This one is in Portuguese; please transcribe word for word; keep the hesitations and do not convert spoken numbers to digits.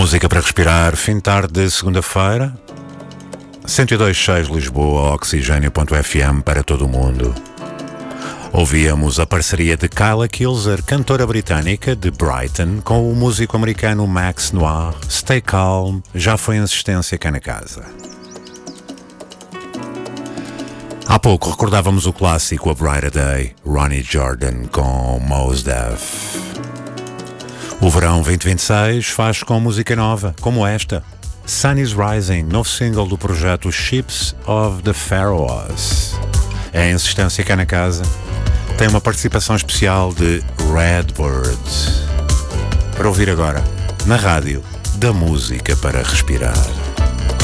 Música para respirar, fim de tarde de segunda-feira. cento e dois ponto seis Lisboa, oxigênio ponto f m para todo o mundo. Ouvíamos a parceria de Kyla Kilzer, cantora britânica de Brighton, com o músico americano Max Noir. Stay Calm, já foi insistência cá na casa. Há pouco recordávamos o clássico A Brighter Day, Ronnie Jordan com Mos Def. O verão vinte e vinte e seis faz com música nova, como esta. Sun is Rising, novo single do projeto Ships of the Pharaohs. É a insistência cá na casa. Tem uma participação especial de Redbird. Para ouvir agora, na rádio, da música para respirar.